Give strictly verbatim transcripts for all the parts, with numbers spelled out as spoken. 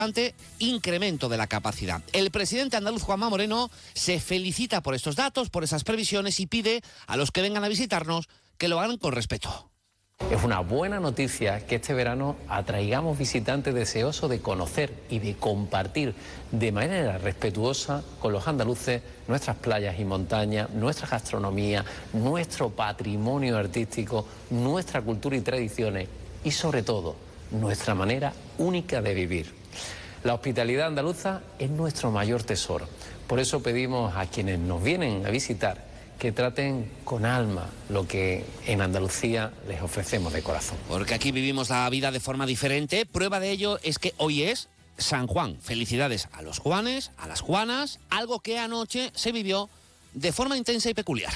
incremento de la capacidad. El presidente andaluz Juanma Moreno se felicita por estos datos, por esas previsiones y pide a los que vengan a visitarnos que lo hagan con respeto. Es una buena noticia que este verano atraigamos visitantes deseosos de conocer y de compartir de manera respetuosa con los andaluces nuestras playas y montañas, nuestra gastronomía, nuestro patrimonio artístico, nuestra cultura y tradiciones y sobre todo nuestra manera única de vivir. La hospitalidad andaluza es nuestro mayor tesoro. Por eso pedimos a quienes nos vienen a visitar que traten con alma lo que en Andalucía les ofrecemos de corazón. Porque aquí vivimos la vida de forma diferente. Prueba de ello es que hoy es San Juan. Felicidades a los Juanes, a las Juanas, algo que anoche se vivió de forma intensa y peculiar.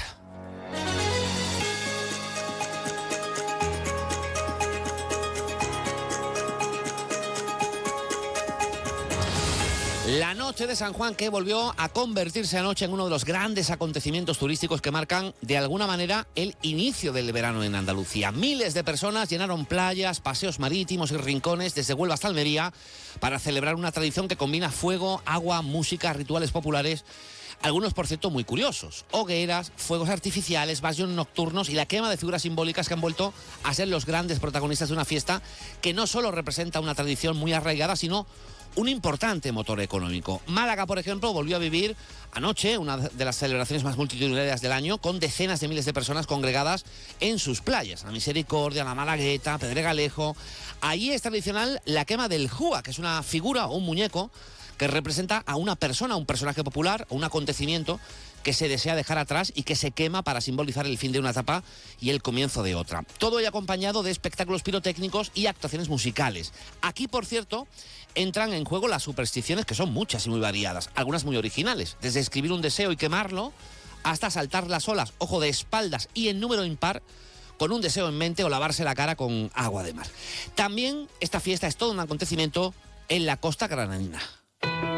La noche de San Juan, que volvió a convertirse anoche en uno de los grandes acontecimientos turísticos que marcan de alguna manera el inicio del verano en Andalucía. Miles de personas llenaron playas, paseos marítimos y rincones desde Huelva hasta Almería para celebrar una tradición que combina fuego, agua, música, rituales populares. Algunos, por cierto, muy curiosos. Hogueras, fuegos artificiales, vasios nocturnos y la quema de figuras simbólicas que han vuelto a ser los grandes protagonistas de una fiesta que no solo representa una tradición muy arraigada, sino un importante motor económico. Málaga, por ejemplo, volvió a vivir anoche una de las celebraciones más multitudinarias del año, con decenas de miles de personas congregadas en sus playas. La Misericordia, la Malagueta, Pedregalejo. Allí es tradicional la quema del Júa, que es una figura o un muñeco que representa a una persona, un personaje popular o un acontecimiento que se desea dejar atrás y que se quema para simbolizar el fin de una etapa y el comienzo de otra. Todo ello acompañado de espectáculos pirotécnicos y actuaciones musicales. Aquí, por cierto, entran en juego las supersticiones, que son muchas y muy variadas, algunas muy originales, desde escribir un deseo y quemarlo, hasta saltar las olas, ojo, de espaldas y en número impar, con un deseo en mente, o lavarse la cara con agua de mar. También esta fiesta es todo un acontecimiento en la costa granadina.